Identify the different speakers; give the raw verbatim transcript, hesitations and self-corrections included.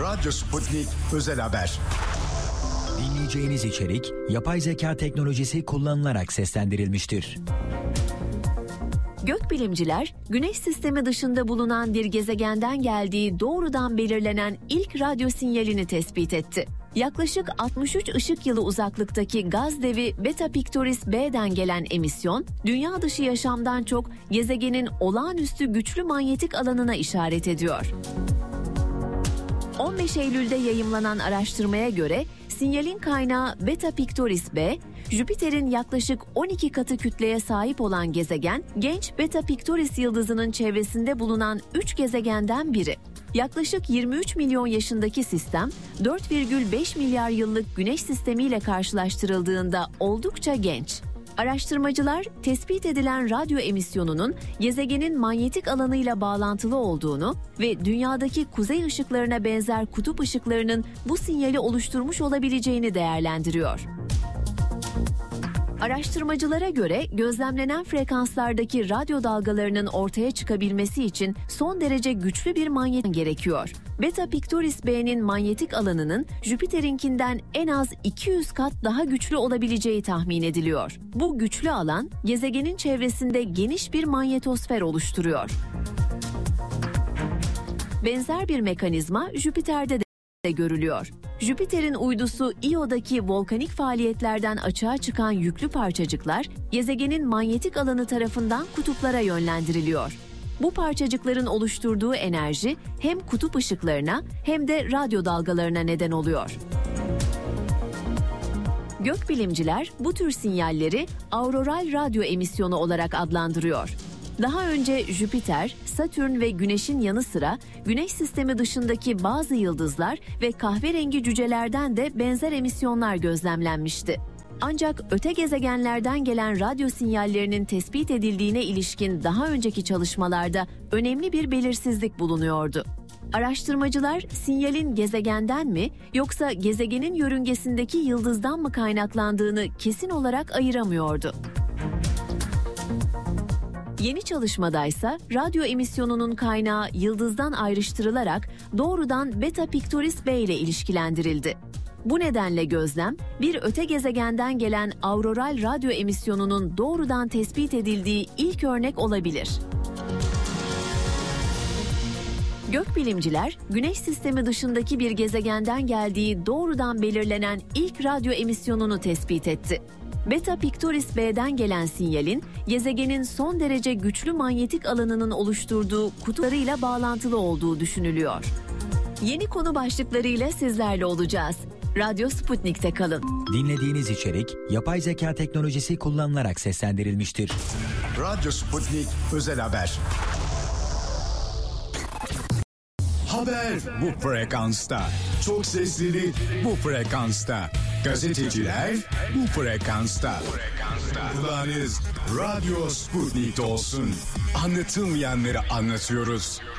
Speaker 1: Radyo Sputnik Özel Haber.
Speaker 2: Dinleyeceğiniz içerik yapay zeka teknolojisi kullanılarak seslendirilmiştir.
Speaker 3: Gökbilimciler, Güneş sistemi dışında bulunan bir gezegenden geldiği doğrudan belirlenen ilk radyo sinyalini tespit etti. Yaklaşık altmış üç ışık yılı uzaklıktaki gaz devi Beta Pictoris B'den gelen emisyon, dünya dışı yaşamdan çok gezegenin olağanüstü güçlü manyetik alanına işaret ediyor. on beş Eylül'de yayımlanan araştırmaya göre sinyalin kaynağı Beta Pictoris B, Jüpiter'in yaklaşık on iki katı kütleye sahip olan gezegen, genç Beta Pictoris yıldızının çevresinde bulunan üç gezegenden biri. Yaklaşık yirmi üç milyon yaşındaki sistem, dört virgül beş milyar yıllık Güneş sistemiyle karşılaştırıldığında oldukça genç. Araştırmacılar, tespit edilen radyo emisyonunun gezegenin manyetik alanıyla bağlantılı olduğunu ve dünyadaki kuzey ışıklarına benzer kutup ışıklarının bu sinyali oluşturmuş olabileceğini değerlendiriyor. Araştırmacılara göre gözlemlenen frekanslardaki radyo dalgalarının ortaya çıkabilmesi için son derece güçlü bir manyetik gerekiyor. Beta Pictoris B'nin manyetik alanının Jüpiter'inkinden en az iki yüz kat daha güçlü olabileceği tahmin ediliyor. Bu güçlü alan gezegenin çevresinde geniş bir manyetosfer oluşturuyor. Benzer bir mekanizma Jüpiter'de de görülüyor. Jüpiter'in uydusu Io'daki volkanik faaliyetlerden açığa çıkan yüklü parçacıklar, gezegenin manyetik alanı tarafından kutuplara yönlendiriliyor. Bu parçacıkların oluşturduğu enerji hem kutup ışıklarına hem de radyo dalgalarına neden oluyor. Gökbilimciler bu tür sinyalleri auroral radyo emisyonu olarak adlandırıyor. Daha önce Jüpiter, Satürn ve Güneş'in yanı sıra Güneş sistemi dışındaki bazı yıldızlar ve kahverengi cücelerden de benzer emisyonlar gözlemlenmişti. Ancak öte gezegenlerden gelen radyo sinyallerinin tespit edildiğine ilişkin daha önceki çalışmalarda önemli bir belirsizlik bulunuyordu. Araştırmacılar sinyalin gezegenden mi yoksa gezegenin yörüngesindeki yıldızdan mı kaynaklandığını kesin olarak ayıramıyordu. Yeni çalışmadaysa radyo emisyonunun kaynağı yıldızdan ayrıştırılarak doğrudan Beta Pictoris B ile ilişkilendirildi. Bu nedenle gözlem, bir öte gezegenden gelen auroral radyo emisyonunun doğrudan tespit edildiği ilk örnek olabilir. Gökbilimciler, Güneş sistemi dışındaki bir gezegenden geldiği doğrudan belirlenen ilk radyo emisyonunu tespit etti. Beta Pictoris B'den gelen sinyalin, gezegenin son derece güçlü manyetik alanının oluşturduğu kutuplarıyla bağlantılı olduğu düşünülüyor. Yeni konu başlıklarıyla sizlerle olacağız. Radyo Sputnik'te kalın.
Speaker 2: Dinlediğiniz içerik, yapay zeka teknolojisi kullanılarak seslendirilmiştir.
Speaker 1: Radyo Sputnik Özel Haber. Haber bu frekansta. Çok seslili bu frekansta. Gazeteciler bu frekansta. Kulağınız Radyo Sputnik'te olsun. Anlatılmayanları anlatıyoruz.